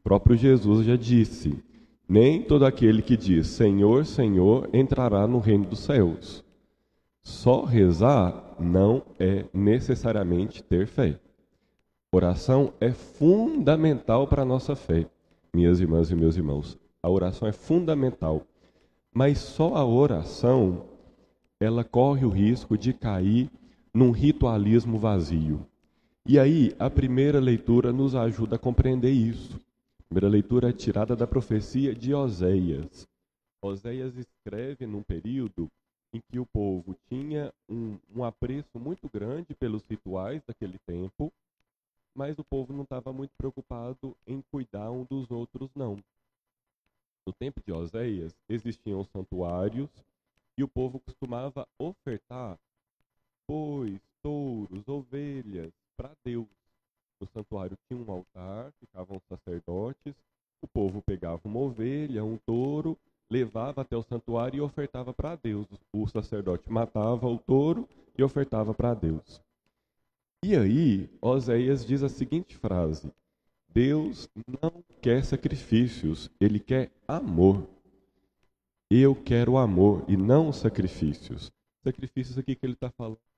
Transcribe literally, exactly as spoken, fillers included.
próprio Jesus já disse: nem todo aquele que diz Senhor, Senhor entrará no reino dos céus. Só rezar não é necessariamente ter fé. Oração é fundamental para a nossa fé, minhas irmãs e meus irmãos. A oração é fundamental, mas só a oração ela corre o risco de cair num ritualismo vazio. E aí, a primeira leitura nos ajuda a compreender isso. A primeira leitura é tirada da profecia de Oséias. Oséias escreve num período em que o povo tinha um, um apreço muito grande pelos rituais daquele tempo, mas o povo não estava muito preocupado em cuidar um dos outros, não. No tempo de Oséias, existiam santuários e o povo costumava ofertar bois, touros, ovelhas para Deus. No santuário tinha um altar, ficavam os sacerdotes, o povo pegava uma ovelha, um touro, levava até o santuário e ofertava para Deus. O sacerdote matava o touro e ofertava para Deus. E aí, Oséias diz a seguinte frase: Deus não quer sacrifícios, Ele quer amor. Eu quero amor e não sacrifícios. Sacrifícios aqui que ele está falando